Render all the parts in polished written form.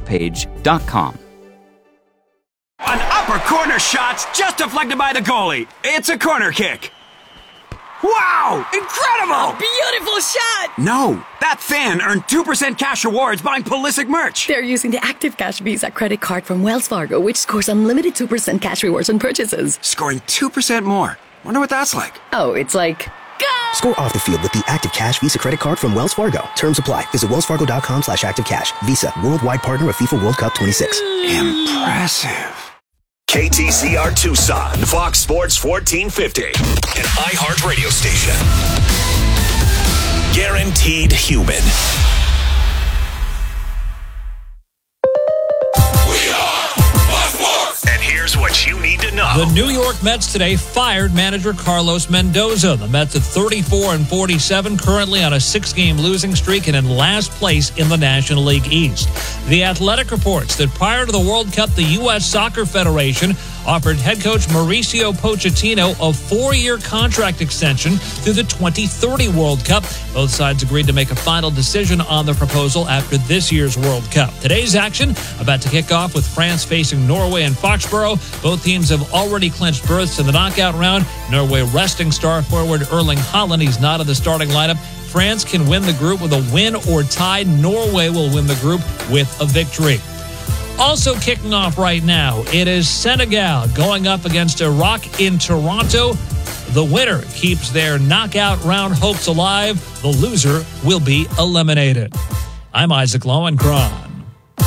bethpage.com. An upper corner shot's just deflected by the goalie. It's a corner kick. Wow! Incredible! Beautiful shot! No, that fan earned 2% cash rewards buying Pulisic merch. They're using the Active Cash Visa credit card from Wells Fargo, which scores unlimited 2% cash rewards on purchases. Scoring 2% more. Wonder what that's like. Oh, it's like... Go! Score off the field with the Active Cash Visa credit card from Wells Fargo. Terms apply. Visit wellsfargo.com/activecash. Visa, worldwide partner of FIFA World Cup 26. Impressive. KTCR Tucson, Fox Sports 1450, an iHeart radio station. Guaranteed human. We are Fox Sports. And here's what you need to know. The New York Mets today fired manager Carlos Mendoza. The Mets at 34-47, currently on a 6-game losing streak and in last place in the National League East. The Athletic reports that prior to the World Cup, the U.S. Soccer Federation offered head coach Mauricio Pochettino a 4-year contract extension through the 2030 World Cup. Both sides agreed to make a final decision on the proposal after this year's World Cup. Today's action about to kick off with France facing Norway in Foxborough. Both teams have already clinched berths in the knockout round. Norway resting star forward Erling Haaland. He's not in the starting lineup. France can win the group with a win or tie. Norway will win the group with a victory. Also kicking off right now, it is Senegal going up against Iraq in Toronto. The winner keeps their knockout round hopes alive. The loser will be eliminated. I'm Isaac Lowenkron.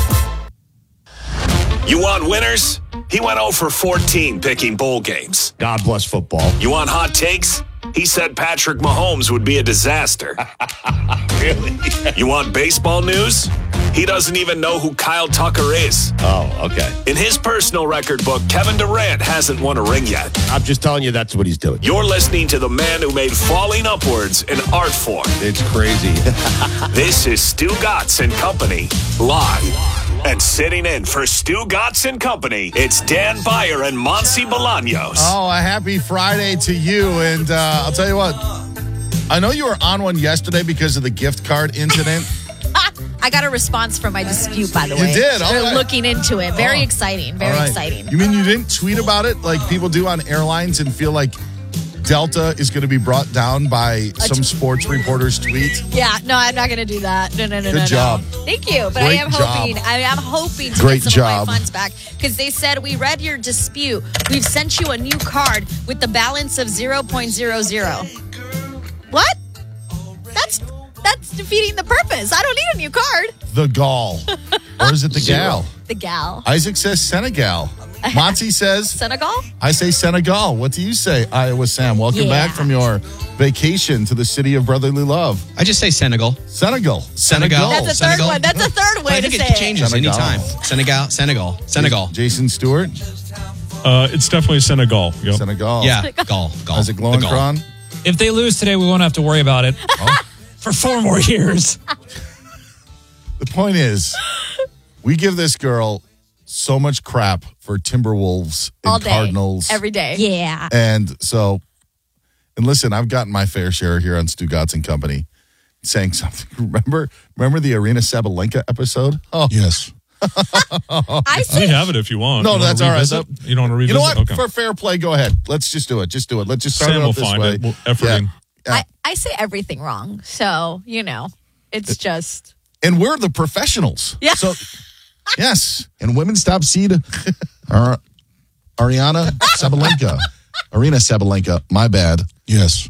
You want winners? He went 0 for 14 picking bowl games. God bless football. You want hot takes? He said Patrick Mahomes would be a disaster. Really? You want baseball news? He doesn't even know who Kyle Tucker is. Oh, okay. In his personal record book, Kevin Durant hasn't won a ring yet. I'm just telling you that's what he's doing. You're listening to the man who made falling upwards an art form. It's crazy. This is Stu Gatz and Company, live. And sitting in for Stu Gatz and Company, it's Dan Beyer and Monsi Bolaños. Oh, a happy Friday to you. And I'll tell you what, I know you were on one yesterday because of the gift card incident. I got a response from my dispute, by the way. You did? They're right. looking into it. Very exciting. Very exciting. You mean you didn't tweet about it like people do on airlines and feel like Delta is going to be brought down by some sports reporter's tweet? Yeah, no, I'm not going to do that. No. Good job. Thank you. But Great I am hoping to Great get some job. of my funds back because they said, we read your dispute. We've sent you a new card with the balance of 0.00. What? That's defeating the purpose. I don't need a new card. The gall. Or is it the gal? The gal. Isaac says Senegal. Monty says Senegal? I say Senegal. What do you say, Iowa Sam? Welcome back from your vacation to the city of brotherly love. I just say Senegal. Senegal. That's a third one. That's a third way I to think say it changes Senegal. anytime. Senegal. Jason Stewart. It's definitely Senegal. Yep. Senegal. Yeah, gall. Isaac Lowenkron. If they lose today, we won't have to worry about it for 4 more years. The point is, we give this girl so much crap for Timberwolves and all day, Cardinals. every day. Yeah. And listen, I've gotten my fair share here on Stu Gatz and Company saying something. Remember the Arena Sabalenka episode? Oh, Yes. We have it if you want. No, that's all right. You don't want to revisit? You know what? Okay. For fair play, go ahead. Let's just do it. Let's just start Sam it will off this find way. it. We'll efforting. Yeah. I say everything wrong. So, it's just. And we're the professionals. Yeah. So, yes. And women's top seed, Ariana Sabalenka. Arena Sabalenka. My bad. Yes.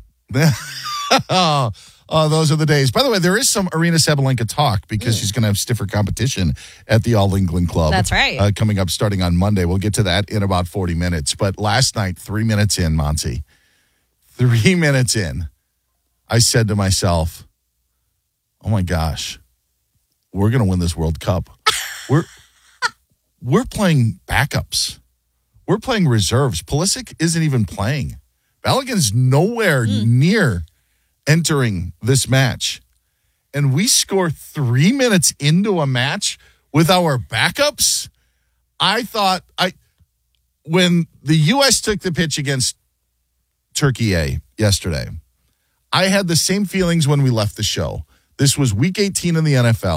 Oh, those are the days. By the way, there is some Arena Sabalenka talk because she's going to have stiffer competition at the All England Club. That's right. Coming up starting on Monday. We'll get to that in about 40 minutes. But last night, 3 minutes in, Monty, 3 minutes in, I said to myself, oh my gosh, we're going to win this World Cup. We're playing backups. We're playing reserves. Pulisic isn't even playing. Balogun's nowhere near entering this match. And we score 3 minutes into a match with our backups. I thought when the U.S. took the pitch against Turkey yesterday, I had the same feelings when we left the show. This was week 18 in the NFL.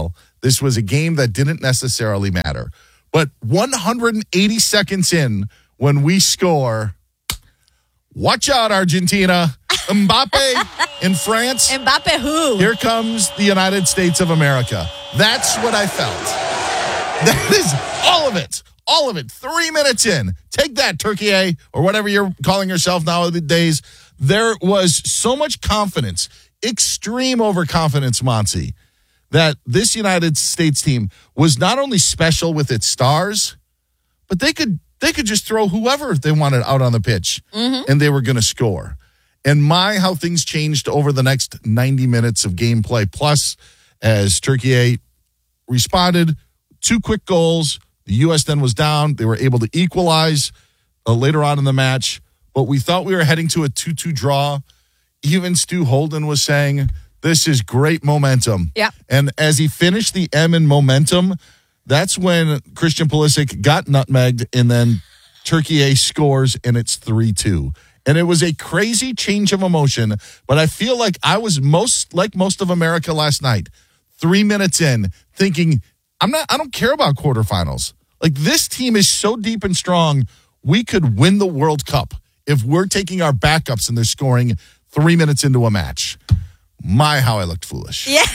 This was a game that didn't necessarily matter. But 180 seconds in, when we score, watch out, Argentina. Mbappe in France. Mbappe who? Here comes the United States of America. That's what I felt. That is all of it. All of it. 3 minutes in. Take that, Turkey, or whatever you're calling yourself nowadays. There was so much confidence, extreme overconfidence, Monty, that this United States team was not only special with its stars, but they could just throw whoever they wanted out on the pitch, and they were going to score. And how things changed over the next 90 minutes of gameplay. Plus, as Turkey responded, 2 quick goals. The U.S. then was down. They were able to equalize later on in the match. But we thought we were heading to a 2-2 draw. Even Stu Holden was saying, this is great momentum. Yeah. And as he finished the M in momentum, that's when Christian Pulisic got nutmegged, and then Turkey scores, and it's 3-2. And it was a crazy change of emotion, but I feel like I was most of America last night, 3 minutes in, thinking, I don't care about quarterfinals. Like, this team is so deep and strong, we could win the World Cup if we're taking our backups and they're scoring 3 minutes into a match. How I looked foolish. Yeah.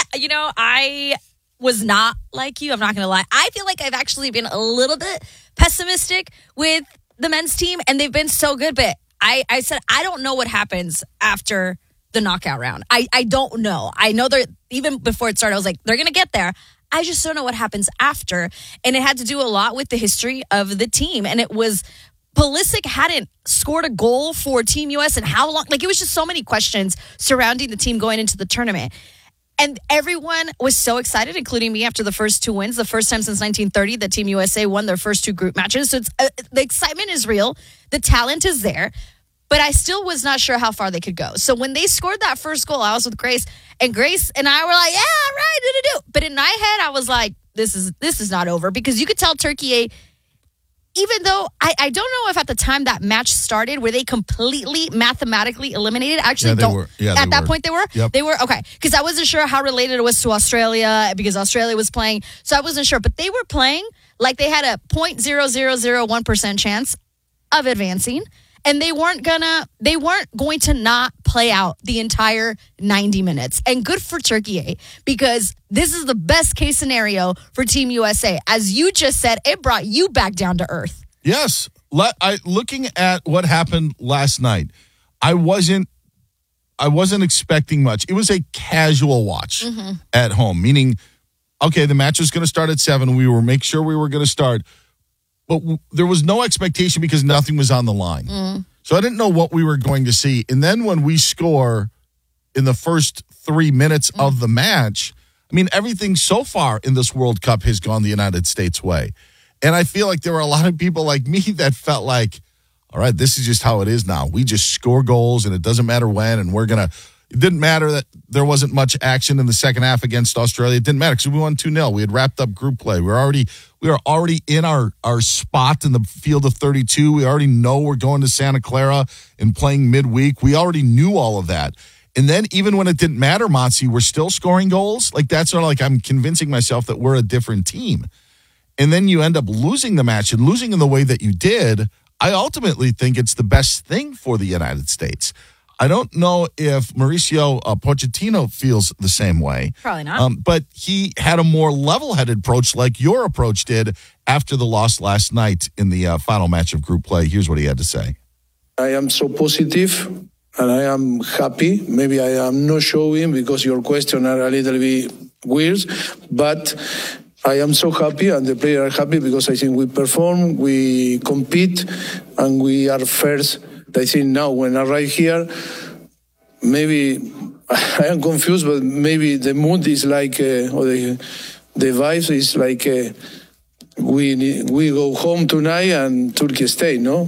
I was not like you. I'm not going to lie. I feel like I've actually been a little bit pessimistic with the men's team, and they've been so good, but I said, I don't know what happens after the knockout round. I don't know. I know even before it started, I was like, they're going to get there. I just don't know what happens after. And it had to do a lot with the history of the team. And it was, Pulisic hadn't scored a goal for Team US in how long? Like, it was just so many questions surrounding the team going into the tournament. And everyone was so excited, including me, after the first 2 wins. The first time since 1930 that Team USA won their first 2 group matches. So the excitement is real. The talent is there. But I still was not sure how far they could go. So when they scored that first goal, I was with Grace. And Grace and I were like, yeah, all right, do. But in my head, I was like, this is not over. Because you could tell Turkey, even though I don't know if at the time that match started, were they completely mathematically eliminated? Actually, at that point they were? Yep. They were? Okay. Because I wasn't sure how related it was to Australia, because Australia was playing. So I wasn't sure. But they were playing like they had a 0.0001% chance of advancing. And they weren't going to not play out the entire 90 minutes. And good for Turkey, because this is the best case scenario for Team USA. As you just said, it brought you back down to earth. Yes. Looking at what happened last night, I wasn't expecting much. It was a casual watch at home, meaning, okay, the match was going to start at 7. We were make sure we were going to start. But there was no expectation because nothing was on the line. So I didn't know what we were going to see. And then when we score in the first 3 minutes of the match, I mean, everything so far in this World Cup has gone the United States way. And I feel like there were a lot of people like me that felt like, all right, this is just how it is now. We just score goals, and it doesn't matter when, and it didn't matter that there wasn't much action in the second half against Australia. It didn't matter because we won 2-0. We had wrapped up group play. We were already in our spot in the field of 32. We already know we're going to Santa Clara and playing midweek. We already knew all of that. And then even when it didn't matter, Monty, we're still scoring goals. Like, that's sort of like I'm convincing myself that we're a different team. And then you end up losing the match, and losing in the way that you did, I ultimately think it's the best thing for the United States. I don't know if Mauricio Pochettino feels the same way. Probably not. But he had a more level-headed approach like your approach did after the loss last night in the final match of group play. Here's what he had to say. I am so positive and I am happy. Maybe I am not showing because your questions are a little bit weird, but I am so happy and the players are happy because I think we perform, we compete, and we are first. I think now when I arrive here, maybe I am confused, but maybe the mood is like, or the vibes is like, we go home tonight and Turkey stay, no?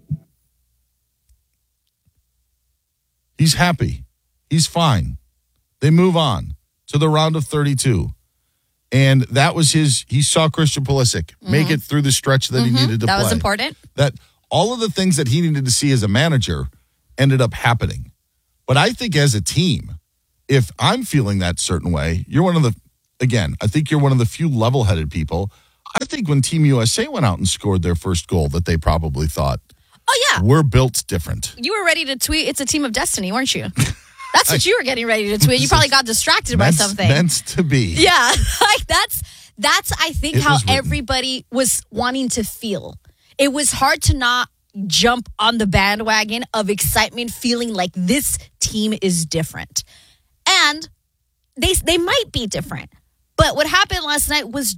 He's happy. He's fine. They move on to the round of 32. And that was he saw Christian Pulisic make it through the stretch that he needed to play. That was important. That all of the things that he needed to see as a manager ended up happening. But I think as a team, if I'm feeling that certain way, you're one of the again, I think you're one of the few level-headed people. I think when Team USA went out and scored their first goal that they probably thought, oh, yeah, we're built different. You were ready to tweet, it's a team of destiny, weren't you? That's what you were getting ready to tweet. You probably got distracted by something. Meant to be. Yeah, like that's I think how everybody was wanting to feel. It was hard to not jump on the bandwagon of excitement, feeling like this team is different. And they might be different. But what happened last night was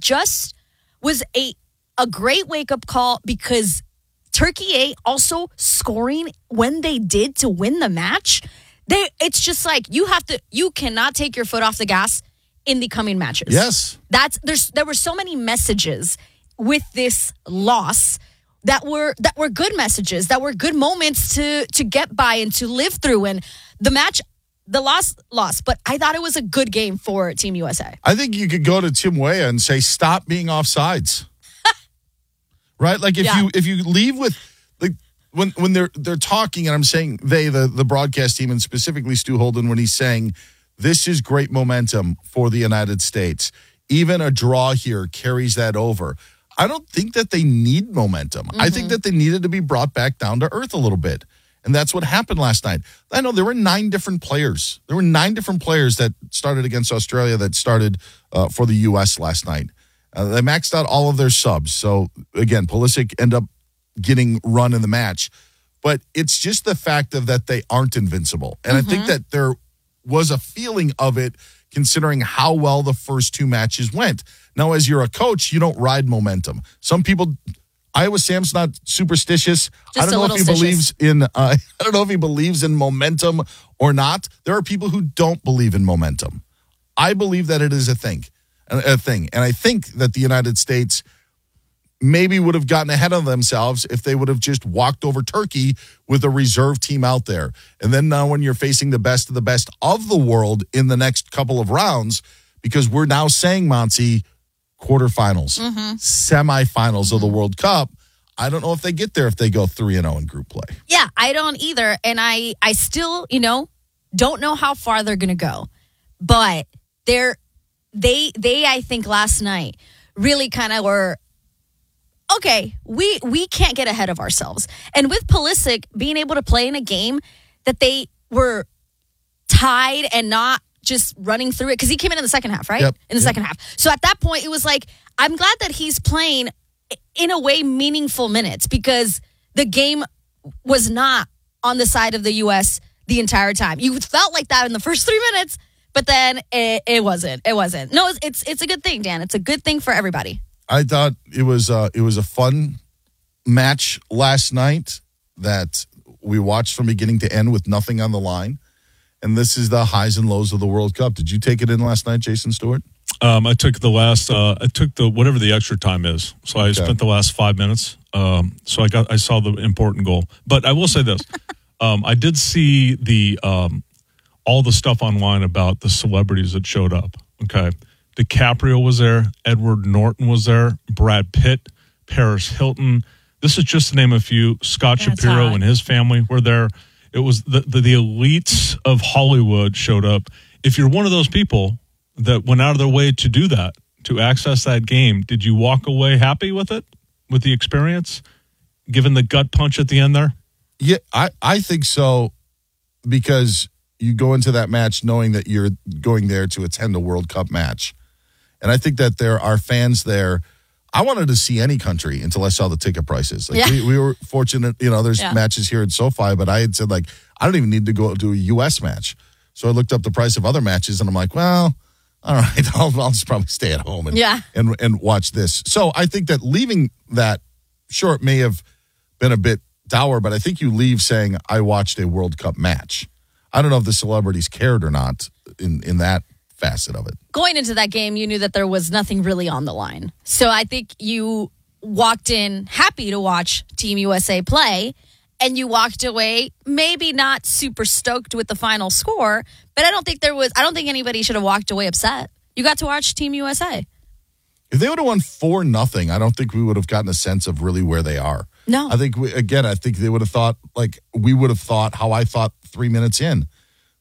a great wake-up call because Turkey A also scoring when they did to win the match. It's just like you cannot take your foot off the gas in the coming matches. Yes. There were so many messages with this loss that were good messages, that were good moments to get by and to live through. And the loss, but I thought it was a good game for Team USA. I think you could go to Tim Weah and say, stop being offsides. Right? Like if you leave with like when they're talking, and I'm saying the broadcast team, and specifically Stu Holden, when he's saying this is great momentum for the United States. Even a draw here carries that over. I don't think that they need momentum. I think that they needed to be brought back down to earth a little bit. And that's what happened last night. I know there were 9 different players. There were 9 different players that started against Australia that started for the U.S. last night. They maxed out all of their subs. So, again, Pulisic ended up getting run in the match. But it's just the fact of that they aren't invincible. And I think that there was a feeling of it considering how well the first 2 matches went. Now, as you're a coach, you don't ride momentum. Some people... Iowa Sam's not superstitious. I don't know if he believes in. I don't know if he believes in momentum or not. There are people who don't believe in momentum. I believe that it is a thing, and I think that the United States maybe would have gotten ahead of themselves if they would have just walked over Turkey with a reserve team out there. And then now, when you're facing the best of the world in the next couple of rounds, because we're now saying, Monty, quarterfinals, semifinals of the World Cup. I don't know if they get there if they go 3-0 in group play. Yeah, I don't either. And I still, don't know how far they're going to go. But they I think last night really kind of were, okay, we can't get ahead of ourselves. And with Pulisic being able to play in a game that they were tied and not just running through it, because he came in the second half, right? Yep. In the second half. So at that point, it was like, I'm glad that he's playing, in a way, meaningful minutes, because the game was not on the side of the U.S. the entire time. You felt like that in the first 3 minutes, but then it wasn't. It wasn't. No, it's a good thing, Dan. It's a good thing for everybody. I thought it was a fun match last night that we watched from beginning to end with nothing on the line. And this is the highs and lows of the World Cup. Did you take it in last night, Jason Stewart? I took whatever the extra time is. So I spent the last 5 minutes. So I saw the important goal. But I will say this. I did see all the stuff online about the celebrities that showed up. Okay. DiCaprio was there. Edward Norton was there. Brad Pitt, Paris Hilton. This is just to name a few. Scott Shapiro and his family were there. It was the elites of Hollywood showed up. If you're one of those people that went out of their way to do that, to access that game, did you walk away happy with it, with the experience, given the gut punch at the end there? Yeah, I think so, because you go into that match knowing that you're going there to attend a World Cup match. And I think that there are fans there. I wanted to see any country until I saw the ticket prices. Like we were fortunate, there's matches here at SoFi, but I had said, like, I don't even need to go to a U.S. match. So I looked up the price of other matches, and I'm like, well, all right, I'll just probably stay at home and watch this. So I think that leaving that, sure, it may have been a bit dour, but I think you leave saying, I watched a World Cup match. I don't know if the celebrities cared or not in that facet of it. Going into that game, you knew that there was nothing really on the line. So I think you walked in happy to watch Team USA play, and you walked away maybe not super stoked with the final score, but I don't think anybody should have walked away upset. You got to watch Team USA. If they would have won 4-0, I don't think we would have gotten a sense of really where they are. No. I think they would have thought, like we would have thought how I thought 3 minutes in,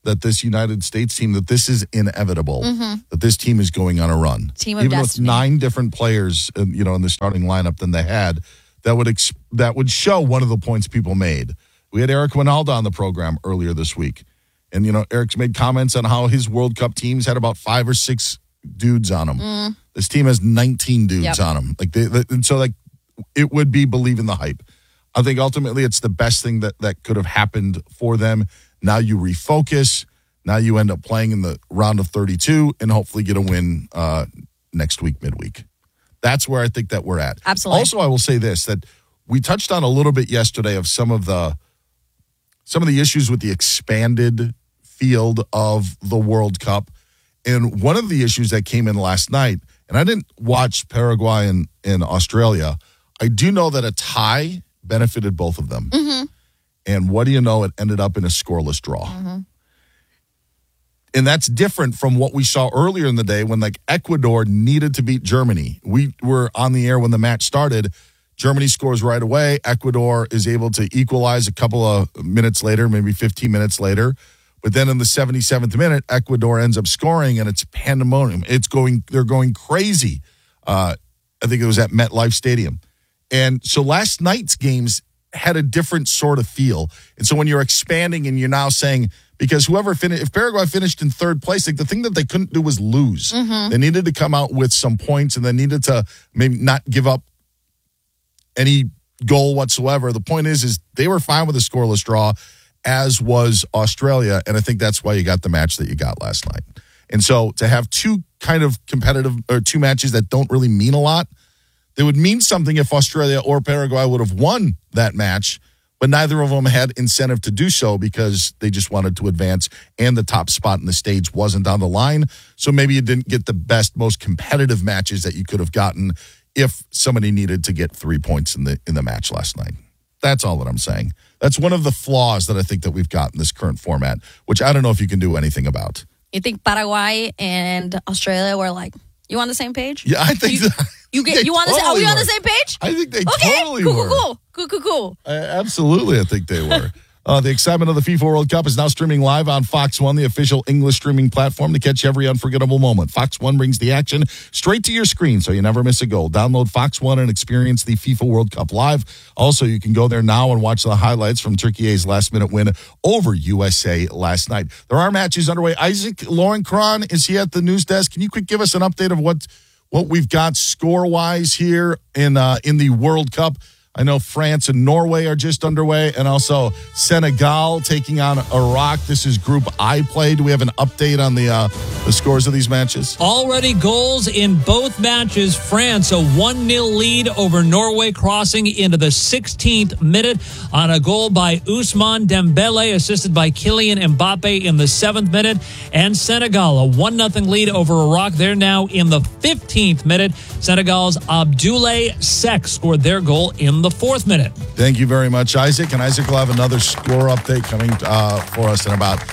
that this United States team, that this is inevitable, that this team is going on a run. Team of Even destiny. with 9 different players, in the starting lineup than they had, that would show one of the points people made. We had Eric Winalda on the program earlier this week. And, Eric's made comments on how his World Cup teams had about 5 or 6 dudes on them. This team has 19 dudes on them. It would be believing the hype. I think ultimately it's the best thing that could have happened for them. Now you refocus. Now you end up playing in the round of 32 and hopefully get a win next week, midweek. That's where I think that we're at. Absolutely. Also, I will say this, that we touched on a little bit yesterday of some of the issues with the expanded field of the World Cup. And one of the issues that came in last night, and I didn't watch Paraguay and Australia, I do know that a tie benefited both of them. And what do you know? It ended up in a scoreless draw. And that's different from what we saw earlier in the day when Ecuador needed to beat Germany. We were on the air when the match started. Germany scores right away. Ecuador is able to equalize a couple of minutes later, maybe 15 minutes later. But then in the 77th minute, Ecuador ends up scoring, and it's pandemonium. They're going crazy. I think it was at MetLife Stadium. And so last night's games had a different sort of feel. And so when you're expanding and you're now saying, because if Paraguay finished in third place, the thing that they couldn't do was lose. They needed to come out with some points, and they needed to maybe not give up any goal whatsoever. The point is they were fine with a scoreless draw, as was Australia, and I think that's why you got the match that you got last night. And so to have two kind of competitive, or two matches that don't really mean a lot, they would mean something if Australia or Paraguay would have won that match, but neither of them had incentive to do so because they just wanted to advance, and the top spot in the stage wasn't on the line. So maybe you didn't get the best, most competitive matches that you could have gotten if somebody needed to get 3 points in the match last night. That's all that I'm saying. That's one of the flaws that I think that we've got in this current format, which I don't know if you can do anything about. You think Paraguay and Australia were you on the same page? Yeah, I think Are we on the same page? I think they totally were. Cool. Absolutely, I think they were. The excitement of the FIFA World Cup is now streaming live on Fox One, the official English streaming platform, to catch every unforgettable moment. Fox One brings the action straight to your screen so you never miss a goal. Download Fox One and experience the FIFA World Cup live. Also, you can go there now and watch the highlights from Turkey's last-minute win over USA last night. There are matches underway. Isaac Lorencron, is he at the news desk? Can you quick give us an update of what we've got score-wise here in the World Cup? I know France and Norway are just underway, and also Senegal taking on Iraq. This is Group I play. Do we have an update on the scores of these matches? Already goals in both matches. France, a 1-0 lead over Norway, crossing into the 16th minute on a goal by Ousmane Dembele, assisted by Kylian Mbappe in the 7th minute. And Senegal, a 1-0 lead over Iraq. They're now in the 15th minute. Senegal's Abdoulaye Seck scored their goal in the 4th minute. Thank you very much, Isaac. And Isaac will have another score update coming for us in about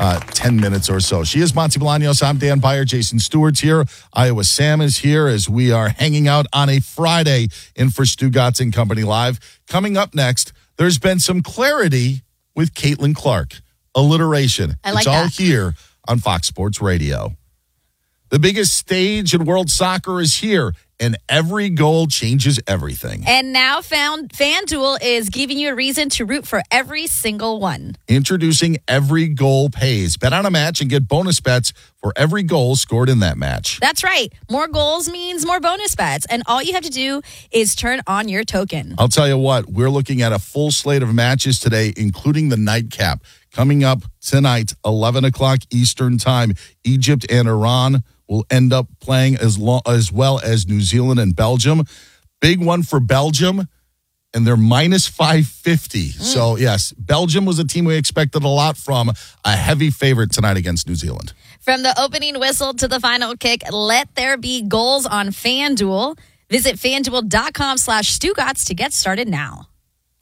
10 minutes or so. She is Monty Bolaños. I'm Dan Byer. Jason Stewart's here. Iowa Sam is here as we are hanging out on a Friday in for Stu Gatz and Company Live. Coming up next, there's been some clarity with Caitlin Clark. Alliteration. It's all here on Fox Sports Radio. The biggest stage in world soccer is here, and every goal changes everything. And now FanDuel is giving you a reason to root for every single one. Introducing Every Goal Pays. Bet on a match and get bonus bets for every goal scored in that match. That's right. More goals means more bonus bets, and all you have to do is turn on your token. I'll tell you what, we're looking at a full slate of matches today, including the nightcap. Coming up tonight, 11 o'clock Eastern Time, Egypt and Iran will end up playing as well as New Zealand and Belgium. Big one for Belgium, and they're minus 550. So, yes, Belgium was a team we expected a lot from. A heavy favorite tonight against New Zealand. From the opening whistle to the final kick, let there be goals on FanDuel. Visit FanDuel.com/StuGatz to get started now.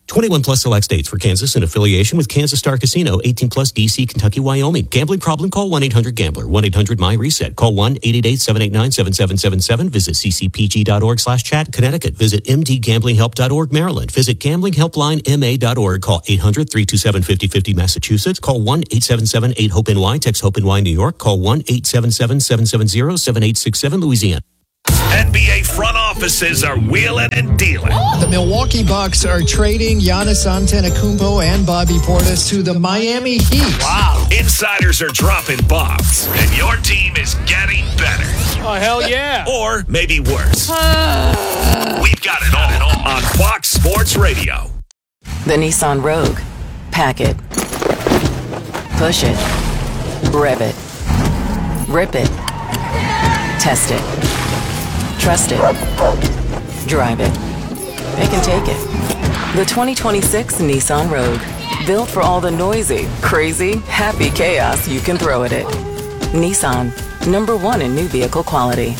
21 plus select states. For Kansas in affiliation with Kansas Star Casino. 18 plus DC, Kentucky, Wyoming. Gambling problem? Call 1-800-GAMBLER. 1-800-MY-RESET. Call 1-888-789-7777. Visit ccpg.org/chat. Connecticut. Visit mdgamblinghelp.org. Maryland. Visit gamblinghelplinema.org. Call 800-327-5050. Massachusetts. Call 1-877-8-HOPE-NY. Text HOPE-NY. New York. Call 1-877-770-7867. Louisiana. NBA front offices are wheeling and dealing. The Milwaukee Bucks are trading Giannis Antetokounmpo and Bobby Portis to the Miami Heat. Wow. Insiders are dropping bombs, and your team is getting better. Oh, hell yeah. Or maybe worse. We've got it all on Fox Sports Radio. The Nissan Rogue. Pack it. Push it. Rev it. Rip it. Test it. Trust it. Drive it. They can take it. The 2026 Nissan Rogue. Built for all the noisy, crazy, happy chaos you can throw at it. Nissan. #1 in new vehicle quality.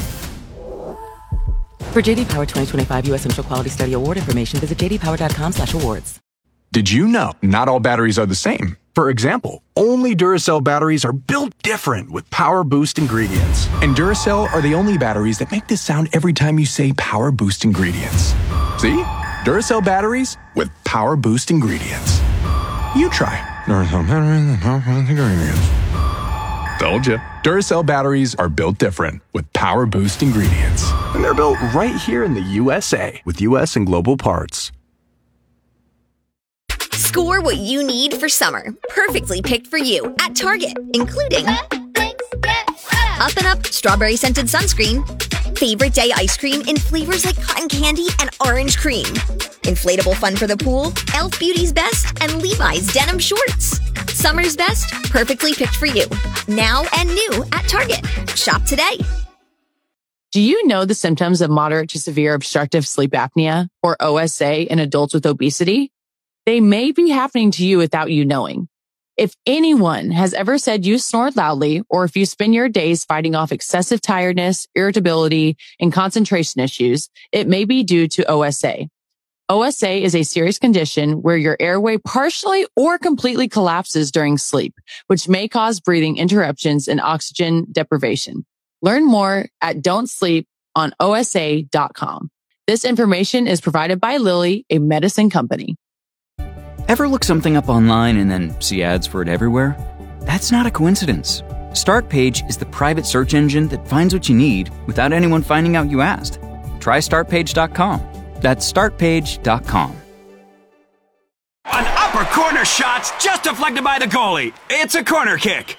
For JD Power 2025 U.S. Central Quality Study Award information, visit jdpower.com/awards. Did you know not all batteries are the same? For example, only Duracell batteries are built different with Power Boost ingredients. And Duracell are the only batteries that make this sound every time you say Power Boost ingredients. See? Duracell batteries with Power Boost ingredients. You try. Duracell batteries with Power Boost ingredients. Told you. Duracell batteries are built different with Power Boost ingredients. And they're built right here in the USA with US and global parts. Score what you need for summer. Perfectly picked for you at Target, including Up and Up strawberry scented sunscreen, favorite day ice cream in flavors like cotton candy and orange cream, inflatable fun for the pool, Elf Beauty's Best, and Levi's denim shorts. Summer's best, perfectly picked for you. Now and new at Target. Shop today. Do you know the symptoms of moderate to severe obstructive sleep apnea, or OSA, in adults with obesity? They may be happening to you without you knowing. If anyone has ever said you snore loudly, or if you spend your days fighting off excessive tiredness, irritability, and concentration issues, it may be due to OSA. OSA is a serious condition where your airway partially or completely collapses during sleep, which may cause breathing interruptions and oxygen deprivation. Learn more at don'tsleeponosa.com. This information is provided by Lilly, a medicine company. Ever look something up online and then see ads for it everywhere? That's not a coincidence. Startpage is the private search engine that finds what you need without anyone finding out you asked. Try startpage.com. That's startpage.com. An upper corner shot's just deflected by the goalie. It's a corner kick.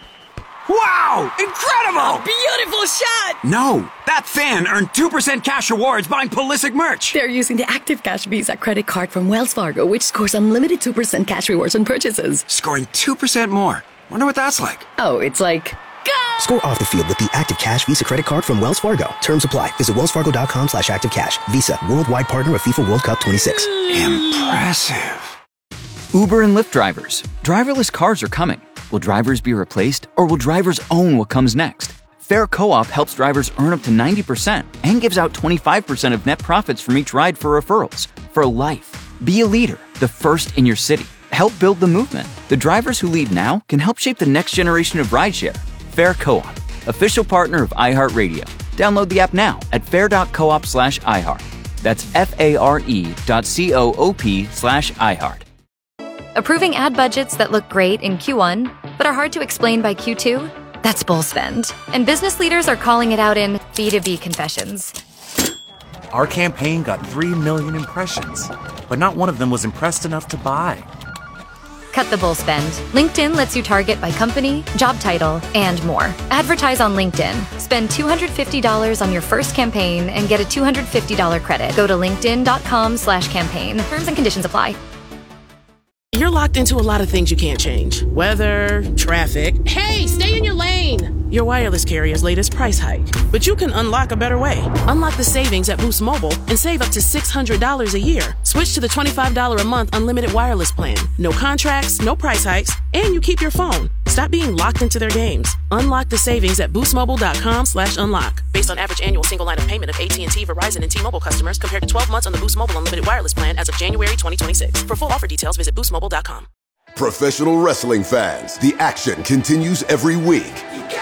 Wow! Incredible! Beautiful shot! No, that fan earned 2% cash rewards buying Pulisic merch. They're using the Active Cash Visa credit card from Wells Fargo, which scores unlimited 2% cash rewards on purchases. Scoring 2% more. Wonder what that's like. Oh, it's like... Score off the field with the Active Cash Visa credit card from Wells Fargo. Terms apply. Visit wellsfargo.com/activecash. Visa, worldwide partner of FIFA World Cup 26. Impressive. Uber and Lyft drivers. Driverless cars are coming. Will drivers be replaced, or will drivers own what comes next? Fair Co-op helps drivers earn up to 90% and gives out 25% of net profits from each ride for referrals. For life. Be a leader, the first in your city. Help build the movement. The drivers who lead now can help shape the next generation of rideshare. Fair Co-op, official partner of iHeartRadio. Download the app now at fair.coop/iHeart. That's FARE.coop/iHeart. Approving ad budgets that look great in Q1, but are hard to explain by Q2? That's bull spend. And business leaders are calling it out in B2B confessions. Our campaign got 3 million impressions, but not one of them was impressed enough to buy. Cut the bull spend. LinkedIn lets you target by company, job title, and more. Advertise on LinkedIn. Spend $250 on your first campaign and get a $250 credit. Go to linkedin.com/campaign. Terms and conditions apply. You're locked into a lot of things you can't change. Weather, traffic. Hey, stay in your lane! Your wireless carrier's latest price hike. But you can unlock a better way. Unlock the savings at Boost Mobile and save up to $600 a year. Switch to the $25 a month unlimited wireless plan. No contracts, no price hikes, and you keep your phone. Stop being locked into their games. Unlock the savings at boostmobile.com/unlock. Based on average annual single line of payment of AT&T, Verizon, and T-Mobile customers compared to 12 months on the Boost Mobile Unlimited Wireless Plan as of January 2026. For full offer details, visit boostmobile.com. Professional wrestling fans, the action continues every week.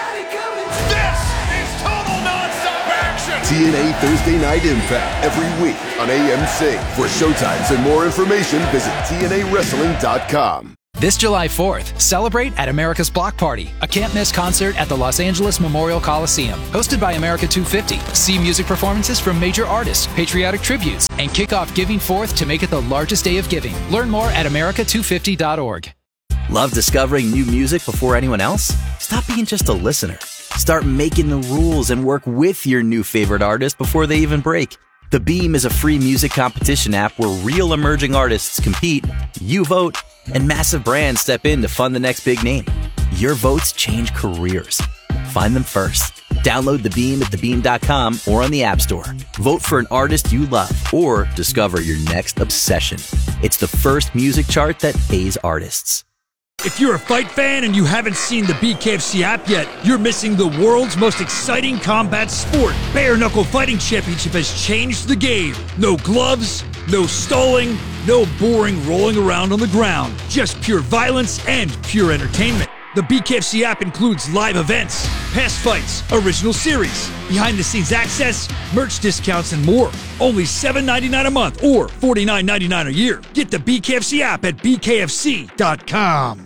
TNA Thursday Night Impact every week on AMC. For showtimes and more information, visit TNAWrestling.com. This July 4th, celebrate at America's Block Party, a can't-miss concert at the Los Angeles Memorial Coliseum. Hosted by America 250, see music performances from major artists, patriotic tributes, and kick off Giving Forth to make it the largest day of giving. Learn more at America250.org. Love discovering new music before anyone else? Stop being just a listener. Start making the rules and work with your new favorite artist before they even break. The Beam is a free music competition app where real emerging artists compete, you vote, and massive brands step in to fund the next big name. Your votes change careers. Find them first. Download The Beam at thebeam.com or on the App Store. Vote for an artist you love or discover your next obsession. It's the first music chart that pays artists. If you're a fight fan and you haven't seen the BKFC app yet, you're missing the world's most exciting combat sport. Bare Knuckle Fighting Championship has changed the game. No gloves, no stalling, no boring rolling around on the ground. Just pure violence and pure entertainment. The BKFC app includes live events, past fights, original series, behind-the-scenes access, merch discounts, and more. Only $7.99 a month or $49.99 a year. Get the BKFC app at bkfc.com.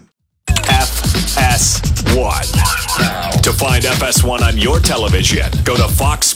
FS1. To find FS1 on your television, go to Fox